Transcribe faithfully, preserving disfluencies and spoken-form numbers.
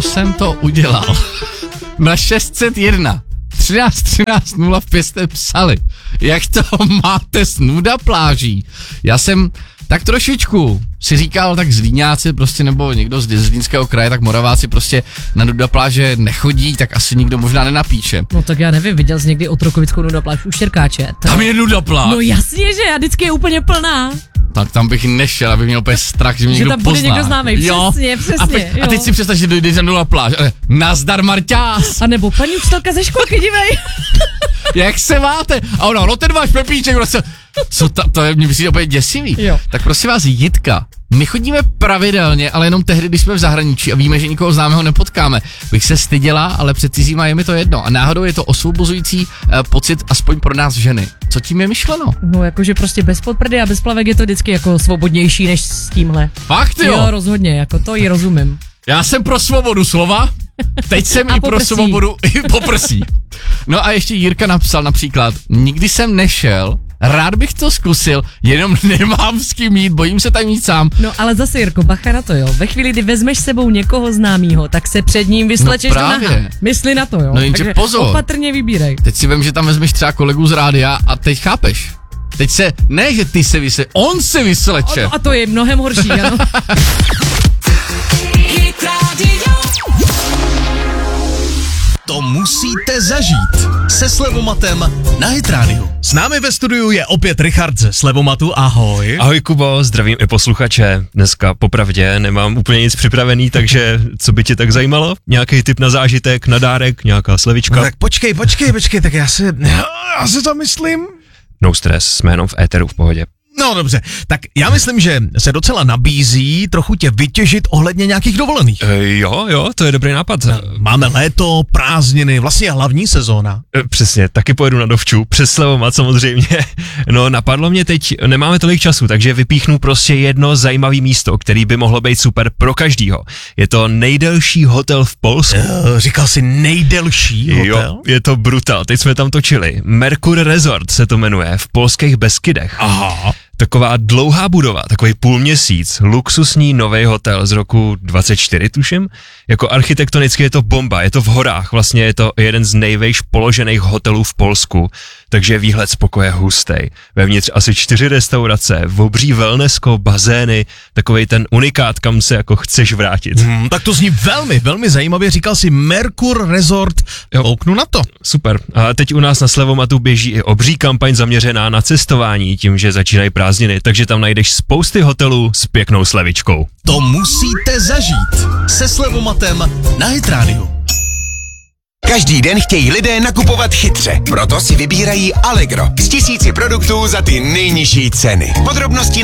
jsem to udělal. Na šest set jedna třináct třináct nula v pět jste psali, jak to máte s nuda pláží. Já jsem tak trošičku si říkal, tak Zlíňáci prostě, nebo někdo z Zlínského kraje, tak Moraváci prostě na nuda pláže nechodí, tak asi nikdo možná nenapíše. No tak já nevím, viděl jsi někdy Otrokovickou nuda pláž u Štěrkáče? Tam je nuda pláž. No jasně, že, a vždycky je úplně plná. Tak tam bych nešel, abych měl úplně strach, že mě že někdo tam bude pozná. někdo známej, přesně, přesně. A, pe- a teď si představ, že dojde na nula pláž. Nazdar, Marťás. A nebo paní učitelka ze školky, dívej. Jak se máte? A ono, no ten váš Pepíček, prostě, co ta, to je, mě myslí úplně děsivý. Jo. Tak prosím vás, Jitka, my chodíme pravidelně, ale jenom tehdy, když jsme v zahraničí a víme, že nikoho známého nepotkáme. Bych se styděla, ale před cizíma je mi to jedno. A náhodou je to osvobozující uh, pocit, aspoň pro nás ženy. Co tím je myšleno? No jakože prostě bez podprdy a bez plavek je to vždycky jako svobodnější než s tímhle. Fakt jo? Jo, rozhodně, jako to i rozumím. Já jsem pro svobodu slova, teď jsem A i pro poprsí. svobodu i poprsí. No a ještě Jirka napsal například, nikdy jsem nešel, rád bych to zkusil, jenom nemám s kým jít, bojím se tam jít sám. No ale zase, Jirko, bacha na to, jo. Ve chvíli, kdy vezmeš s sebou někoho známýho, tak se před ním vyslečeš No do právě. naha. Mysli na to, jo. No jenže Takže pozor. opatrně vybírej. Teď si vem, že tam vezmeš třeba kolegu z rádia a teď chápeš. Teď se, ne, že ty se vysle, on se vysleče. A to je mnohem horší, ano. To musíte zažít se Slevomatem na Hit Radio. S námi ve studiu je opět Richard ze Slevomatu, ahoj. Ahoj Kubo, zdravím i posluchače. Dneska popravdě nemám úplně nic připravený, takže co by tě tak zajímalo? Nějaký tip na zážitek, na dárek, nějaká slevička? No tak počkej, počkej, počkej, tak já si, já si to myslím. No stres, jsme jenom v éteru, v pohodě. No dobře, tak já myslím, že se docela nabízí trochu tě vytěžit ohledně nějakých dovolených. E, jo, jo, to je dobrý nápad. Máme léto, prázdniny, vlastně hlavní sezóna. E, přesně, taky pojedu na dovču, přes Slevomat samozřejmě. No napadlo mě teď, nemáme tolik času, takže vypíchnu prostě jedno zajímavé místo, který by mohlo být super pro každýho. Je to nejdelší hotel v Polsku. E, říkal jsi nejdelší hotel? Jo, je to brutál, teď jsme tam točili. Merkur Resort se to jmenuje, v polských Beskydech. Aha. Taková dlouhá budova, takový půlměsíc, luxusní nový hotel z roku dvacet čtyři, tuším. Jako architektonicky je to bomba, je to v horách, vlastně je to jeden z nejvejš položených hotelů v Polsku, takže výhled z pokoje hustej. Vevnitř asi čtyři restaurace, obří wellnessko, bazény, takovej ten unikát, kam se jako chceš vrátit. Hmm, tak to zní velmi, velmi zajímavě, říkal si Merkur Resort, Jo. kouknu na to. Super. A teď u nás na Slevomatu běží i obří kampaň zaměřená na cestování, tím, že začínají prázdniny, takže tam najdeš spousty hotelů s pěknou slevičkou. To musíte zažít se Slevomatem na Hit Radio. Každý den chtějí lidé nakupovat chytře, proto si vybírají Allegro s tisíci produktů za ty nejnižší ceny. Podrobnosti